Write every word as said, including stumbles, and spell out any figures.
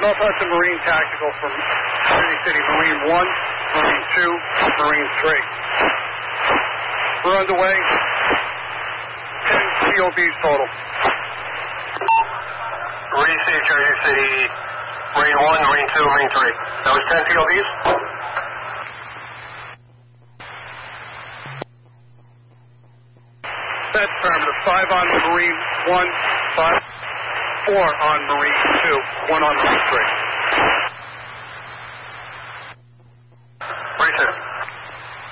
Gulf Hudson Marine Tactical from City City, Marine one, Marine two, Marine three. We're underway. ten C O Bs total. Receive Jersey City, Marine one, Marine two, Marine three. That was ten C O Bs? That's affirmative. Five on Marine one, five, four on Marine two, one on Marine three.